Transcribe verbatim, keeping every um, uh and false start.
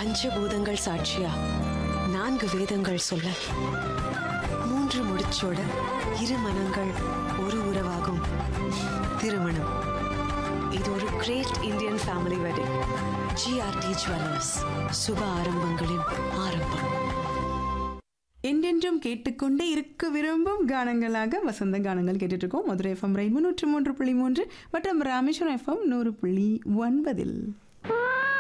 பஞ்சபூதங்கள் சாட்சியா நான்கு வேதங்கள் சொல்ல மூன்று முடிச்சோட இரு மனங்கள் ஒரு உறவாகும் திருமணம். இது ஒரு great Indian family wedding. GRT jewellers, சுப ஆரம்பங்களின் ஆரம்பம். என்றென்றும் கேட்டுக்கொண்டே இருக்க விரும்பும் கானங்களாக வசந்த கானங்கள் கேட்டுட்டு இருக்கோம். மதுரை எஃப்எம் ரெயின்போ நூற்று மூன்று புள்ளி மூன்று மற்றும் ராமேஸ்வரம் எஃப்எம் நூறு புள்ளி ஒன்பதில்